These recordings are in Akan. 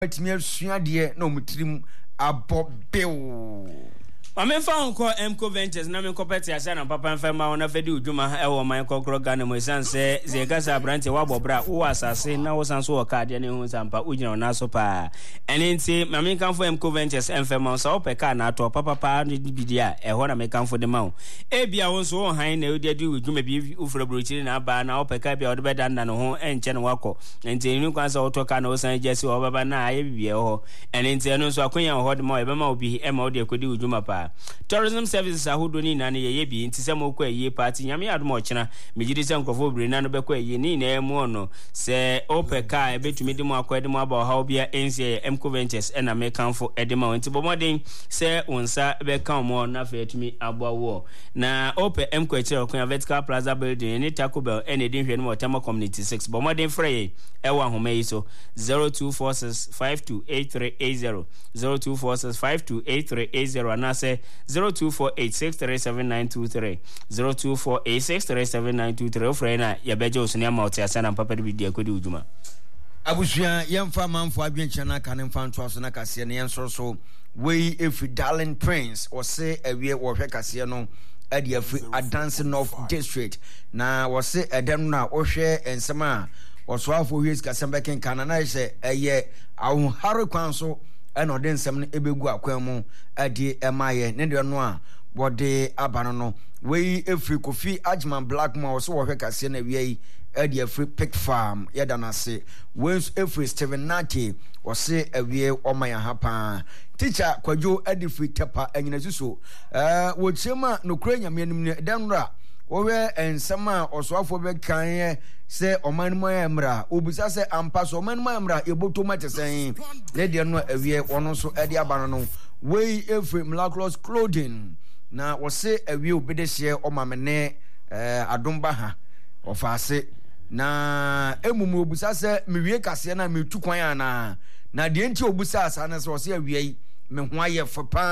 Etimi asua de na omutrim abobew. Amenfa onko Emco Ventures na me kopeti asa na papa mfa ma wona fedi udwuma e wo man kokro Ghana mo sanse zegasa branche wa bobra wo asase na wo sanso wo card ne hu sampa ugina na so pa enenti mame kanfo Emco Ventures emfa ma so opeka na to papa ni bidia e ho na me kanfo de ma e bia wo so wo han na odi adi udwuma bi ufura brochiri na ba na opeka bia odi beda na no ho enche no wako enti ni kwansa wo to ka na wo san jesi wo baba na aye bibia ho enenti eno so akonya ho de ma e be ma obi e ma odi akodi udwuma pa tourism services ahodo ni na ye bi nti se mo kwa ye party nyame adom ochena megidi se nkofo bire na no be kwa ye ni na emu ono se opeka e betumi de mo akwa de mo aba ha obia ense Emco Ventures na me kanfo e de ma nti bomoden se onsa be kan mo na fa etumi abo wo na ope Emco e chero kwa Vertical Plaza building ni Taco Bell ene din hwe no mo Tema Community 6 bomoden frey e wa homa yi so 0246528380 0246528380 na se 0248637923 0248637923 ofrena ya beje osunia ma otiasa na papa de bidia kodi uduma abusua yemfa manfo adwenche na kan mfa nto aso na kase ne yenso we if Darling Prince or say ewie wo hwe kase no ade afi Adanse North District na wo se edem na wo hwe ensema wo so afo hwes kase beken kana na hye eye awu hare kwanso eno de nsem no ebegu akwan mu ade emaye ne de no a bode abano no we efri Kofi Ajman Blackmore so wo hwe kase na wiei ade efri Pick Farm yeda na se we efri Steven Nati wo se ewie omaya hapa teacher Kwadwo ade free tepa anyina suso wo chema no kura nyame anim ne denra wo we ensema osoafo be kan se oman mo emra obisa se ampa so oman mo emra eboto matesen le de no awie wono so ade abano no we every miraculous clothing na wo se awie obede hye omamene adomba ha ofase na emumu obisa se mewie kase na metu kwan ana na de enti obisa asa na se wo se awie me ho aye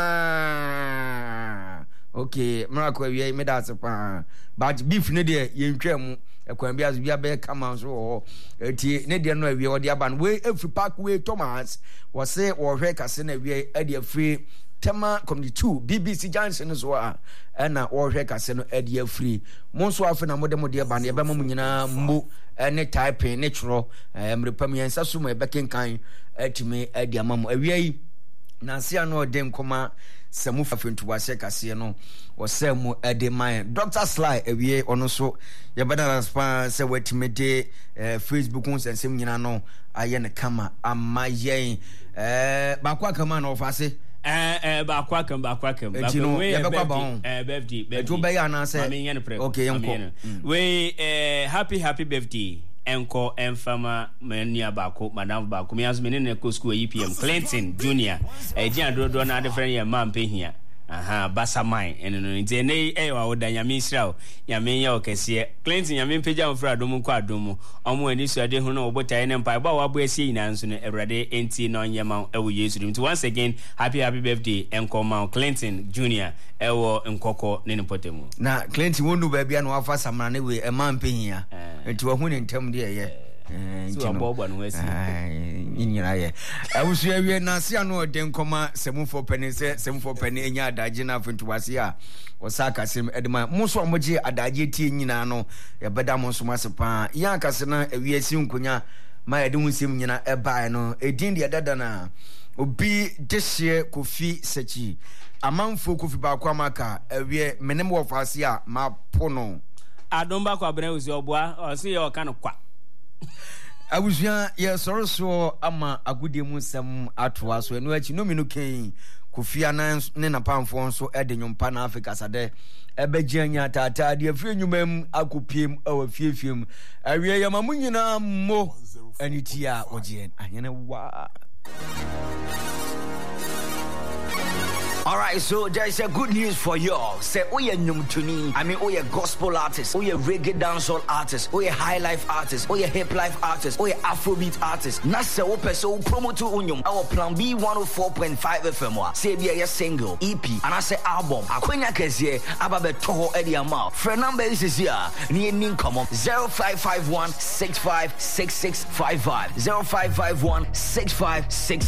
fopa okay miracle awie me da se pa but beef ne de yentwam ekwan bia so bia be kama so ho eti ne de no awie odi aba no we every Parkway Thomas was say wo hwe kase na awie ade afri Tema Community 2 BBC Johnson so a na wo hwe kase no ade afri mo so afi na modem aba no ye be mamu nyina mbo ne typing ne chro mrepam yensa so mo beken kan atimi ade amamu awie na sia no dem koma samu fafentu wase kase no wasemu ade man Dr. Sly awie ono so ye bada response se wetimede Facebook on sensem nyina no aye ne kama amayen bakwa kama na ofase bakwa kam we ye bekwa ba birthday ejo be ya na se okay yenko we happy birthday enko enfama mania bako madam bako me azu menene ko school EPM Clinton Junior ejian dodo na de friend ya mampe hia basamai eno nti ne wa oda nyame Israel nyame ya okese Clinton nyame peja mfra adom ko adom omo ani suade hu no obotae ne mpa ba wabo esi nyina nso no Ewrade enti no nyema ewo Yesu nti once again happy birthday enko ma Clinton Junior ewo nkoko ne potemu na Clinton wonu ba bia no afa samana ne we e mampe hia enti wa hu ne ntam de ye so bobo no wesi nyina ye awusu awie na sia no den koma semufo pene enya adaje na afuntuwase a osaka sem edema muso amoje adaje tie nyina no ye beda muso masepa ya akase na awie si nkonya ma yede hunsem nyina ebae no edin de dada na obi dehye Kofi Sechi amanfo Kofi ba kwa maka awie menem wo fase a mapono adomba kwa bena uzi obwa osi ye okano kwa abusua ye soroso ama agudie mu sam atoa so enu achi no minu ken Kofi anan ne na pamfo nso ede nyompa na Africa sade ebeji anya tata de afie nyumam akopiem awafiefiem awie ye mamu nyina mo anitia oje anyene wa Alright, so there is a good news for y'all. Say, oh yeah, Numtuni. I mean, oh yeah, gospel artist, oh yeah, reggae dancehall artist, oh yeah, high life artist, oh yeah, hip life artist, oh yeah, Afrobeat artist. Nasa ope so promo to unyum. Our plan B 104.5 FM. Say be a single, EP, and I say album. Akwenya kezie ababe toho edi amount. Friend number is here. Ni ninkomo 0551 656655 0551 6566